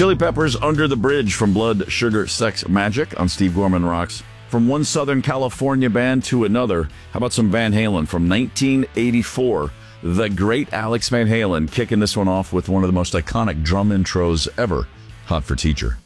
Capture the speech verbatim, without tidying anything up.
Chili Peppers, Under the Bridge from Blood, Sugar, Sex, Magic on Steve Gorman Rocks. From one Southern California band to another, how about some Van Halen from nineteen eighty-four? The great Alex Van Halen kicking this one off with one of the most iconic drum intros ever, Hot for Teacher.